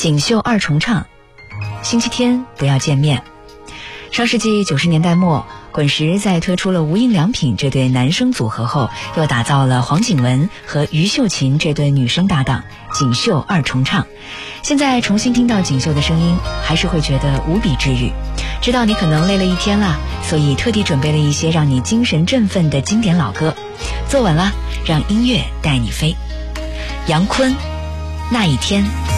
锦绣二重唱，星期天不要见面。上世纪90年代末，滚石在推出了无印良品这对男生组合后，又打造了黄景文和于秀琴这对女生搭档，锦绣二重唱。现在重新听到锦绣的声音，还是会觉得无比治愈。知道你可能累了一天了，所以特地准备了一些让你精神振奋的经典老歌。坐稳了，让音乐带你飞。杨坤，那一天。